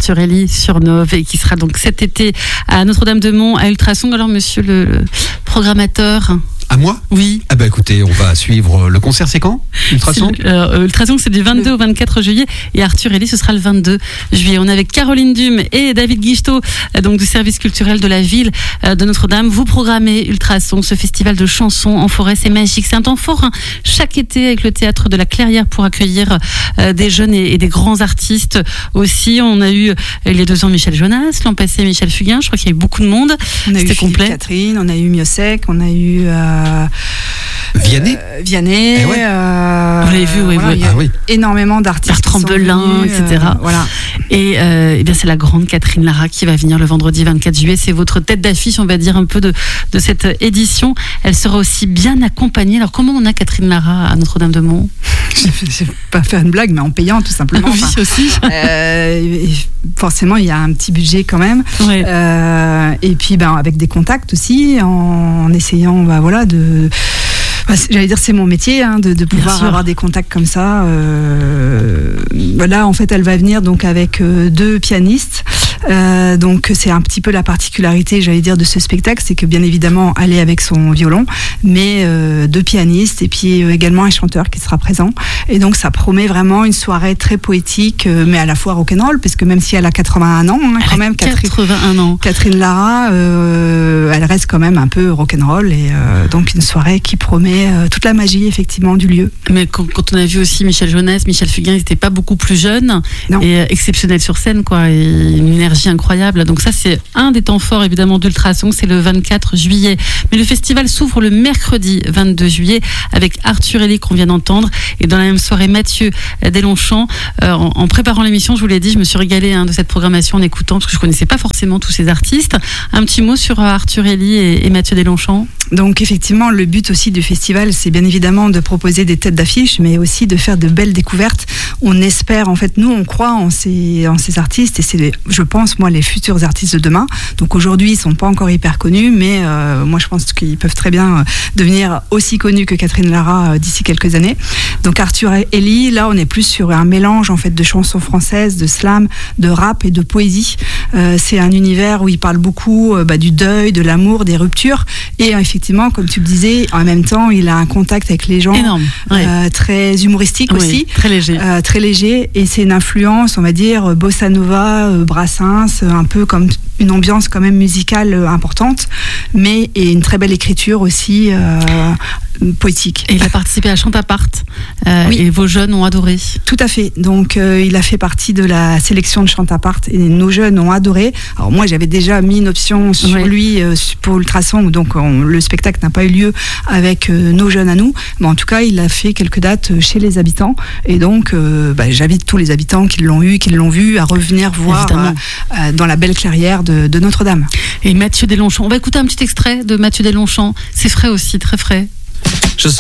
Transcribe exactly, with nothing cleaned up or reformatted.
Arthur Elie sur Nove et qui sera donc cet été à Notre-Dame-de-Mont à Ultrasons. Alors monsieur le, le programmateur. À moi ? Oui. Ah bah écoutez, on va suivre le concert, c'est quand ? Ultrasons ? euh, Ultrasons, c'est du vingt-deux au vingt-quatre juillet et Arthur Elie, ce sera le vingt-deux juillet. On est avec Caroline Dume et David Guichetot, donc du service culturel de la ville de Notre-Dame. Vous programmez Ultrasons, ce festival de chansons en forêt, c'est magique. C'est un temps fort hein, chaque été avec le théâtre de la Clairière pour accueillir euh, des jeunes et, et des grands artistes aussi. On a eu il y a deux ans Michel Jonas, l'an passé Michel Fugain. Je crois qu'il y a eu beaucoup de monde. On a C'était eu complet. Catherine, on a eu Miossec, on a eu euh, Vianney. Euh, Vianney. Eh ouais. euh, Vous l'avez vu, oui, voilà, oui. il y a Ah oui. énormément d'artistes. Bertrand qui sont Belin, venus, et cetera. Euh, voilà. Et, euh, eh bien c'est la grande Catherine Lara qui va venir le vendredi vingt-quatre juillet. C'est votre tête d'affiche, on va dire, un peu de, de cette édition. Elle sera aussi bien accompagnée. Alors comment on a Catherine Lara à Notre-Dame-de-Mont ? Je ne vais pas faire une blague, mais en payant tout simplement. Oui, Enfin, aussi. euh, forcément, il y a un petit budget quand même. Ouais. Euh, et puis, ben, avec des contacts aussi, en, en essayant, bah, voilà, de. Bah, j'allais dire c'est mon métier hein, de, de pouvoir avoir des contacts comme ça. Euh, voilà, en fait, elle va venir donc avec euh, deux pianistes. Euh, donc c'est un petit peu la particularité, j'allais dire, de ce spectacle, c'est que bien évidemment elle est avec son violon, mais euh, deux pianistes et puis euh, également un chanteur qui sera présent. Et donc ça promet vraiment une soirée très poétique, euh, mais à la fois rock'n'roll, parce que même si elle a quatre-vingt-un ans, hein, quand même, quatre-vingt-un ans. Catherine Lara, euh, elle reste quand même un peu rock'n'roll et euh, donc une soirée qui promet euh, toute la magie effectivement du lieu. Mais quand, quand on a vu aussi Michel Jonas, Michel Fugain, ils n'étaient pas beaucoup plus jeunes Non. et euh, exceptionnels sur scène, quoi, et une énergie incroyable. Donc ça, c'est un des temps forts évidemment d'Ultrasons, c'est le vingt-quatre juillet. Mais le festival s'ouvre le mercredi vingt-deux juillet avec Arthur Elie qu'on vient d'entendre et dans la même soirée Mathieu Deslongchamps. Euh, en, en préparant l'émission, je vous l'ai dit, je me suis régalée hein, de cette programmation en écoutant parce que je connaissais pas forcément tous ces artistes. Un petit mot sur Arthur Elie et, et Mathieu Deslongchamps. Donc effectivement, le but aussi du festival, c'est bien évidemment de proposer des têtes d'affiche, mais aussi de faire de belles découvertes. On espère, en fait, nous, on croit en ces, en ces artistes, et c'est, je pense, moi, les futurs artistes de demain. Donc aujourd'hui, ils sont pas encore hyper connus, mais euh, moi, je pense qu'ils peuvent très bien devenir aussi connus que Catherine Lara euh, d'ici quelques années. Donc Arthur Elie, là, on est plus sur un mélange, en fait, de chansons françaises, de slam, de rap et de poésie. Euh, c'est un univers où il parle beaucoup euh, bah, du deuil, de l'amour, des ruptures, et euh, effectivement, comme tu le disais, en même temps, il a un contact avec les gens. Énorme, ouais. euh, très humoristique Oui, aussi. très léger. Euh, très léger, et c'est une influence, on va dire, bossa nova, euh, Brassens, un peu comme une ambiance quand même musicale euh, importante, mais et une très belle écriture aussi euh, poétique. Et il a participé à Chantapart euh, Oui. et vos jeunes ont adoré. Tout à fait. Donc euh, il a fait partie de la sélection de Chantapart et nos jeunes ont adoré. Alors moi j'avais déjà mis une option sur Ouais. lui euh, pour Ultrasons, donc on, le spectacle n'a pas eu lieu avec euh, nos jeunes à nous, mais en tout cas il a fait quelques dates chez les habitants et donc euh, bah, j'invite tous les habitants qui l'ont eu, qui l'ont vu à revenir voir euh, euh, dans la belle clairière de, de Notre-Dame. Et Mathieu Deslongchamps, on va écouter un petit extrait de Mathieu Deslongchamps. C'est frais aussi, très frais.